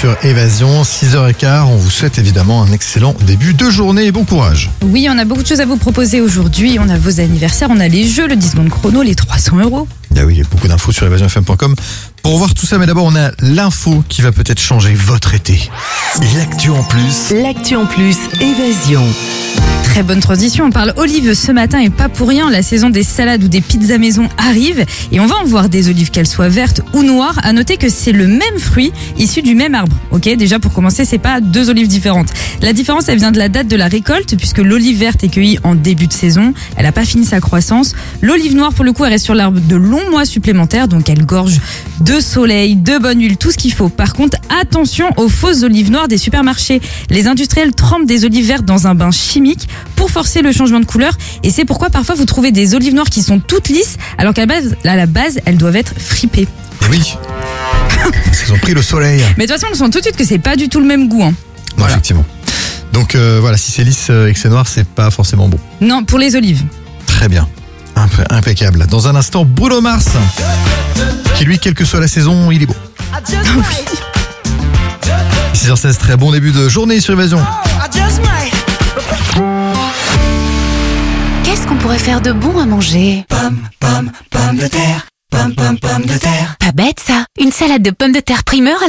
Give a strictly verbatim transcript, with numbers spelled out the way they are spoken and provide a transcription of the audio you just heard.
sur Évasion, six heures quinze. On vous souhaite évidemment un excellent début de journée et bon courage. Oui, on a beaucoup de choses à vous proposer aujourd'hui. On a vos anniversaires, on a les jeux, le dix secondes chrono, les trois cents euros. Ah oui, il y a beaucoup d'infos sur évasion f m point com pour voir tout ça. Mais d'abord, on a l'info qui va peut-être changer votre été. L'actu en plus. L'actu en plus, Évasion. Très bonne transition, on parle olives ce matin et pas pour rien, la saison des salades ou des pizzas maison arrive et on va en voir des olives, qu'elles soient vertes ou noires. À noter que c'est le même fruit issu du même arbre. Ok, déjà pour commencer, c'est pas deux olives différentes. La différence, elle vient de la date de la récolte puisque l'olive verte est cueillie en début de saison, elle a pas fini sa croissance. L'olive noire, pour le coup, elle reste sur l'arbre de longs mois supplémentaires, donc elle gorge de soleil, de bonne huile, tout ce qu'il faut. Par contre, attention aux fausses olives noires des supermarchés. Les industriels trempent des olives vertes dans un bain chimique pour forcer le changement de couleur et c'est pourquoi parfois vous trouvez des olives noires qui sont toutes lisses alors qu'à la base, à la base elles doivent être fripées. Et oui, ils ont pris le soleil. Mais de toute façon on sent tout de suite que c'est pas du tout le même goût. Hein. Non, Voilà. effectivement. Donc euh, voilà, si c'est lisse et que c'est noir, c'est pas forcément bon. Non, pour les olives. Très bien, Imp- impeccable. Dans un instant, Bruno Mars, qui lui, quelle que soit la saison, il est beau. six heures seize, très bon début de journée sur Évasion. Qu'est-ce qu'on pourrait faire de bon à manger? Pomme, pomme, pomme de terre. Pomme, pomme, pomme de terre. Pas bête ça. Une salade de pommes de terre primeur à